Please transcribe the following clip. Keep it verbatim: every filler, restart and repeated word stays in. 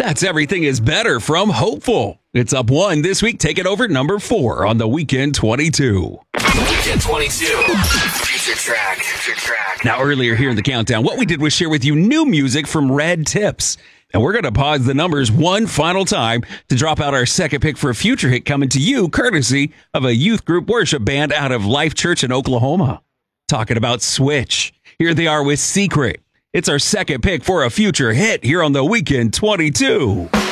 That's Everything is Better from Hopeful. It's up one this week. Take it over number four on the Weekend twenty-two. Weekend twenty-two. Future track. Future track. Now, earlier here in the countdown, what we did was share with you new music from Red Tips. And we're going to pause the numbers one final time to drop out our second pick for a future hit coming to you courtesy of a youth group worship band out of Life Church in Oklahoma. Talking about Switch. Here they are with Secret. It's our second pick for a future hit here on the Weekend twenty-two.